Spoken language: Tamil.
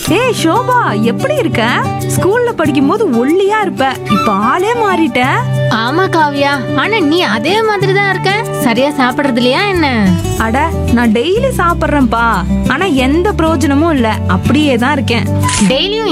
ஏய் ஷோபா, எப்படி இருக்க? ஸ்கூல்ல படிக்கும்போது ஒல்லியா இருப்ப, இப்ப ஆளே மாறிட்ட. ஆமா காவியா, ஆனா நீ அதே மாதிரி தான் இருக்க. சரியா சாப்பிடுறது இல்லையா என்ன? அட, நான் டெய்லி சாப்பிடுறேன்ப்பா, ஆனா எந்த பிரயோஜனமும் இல்ல, அப்படியே தான் இருக்கேன். டெய்லியும்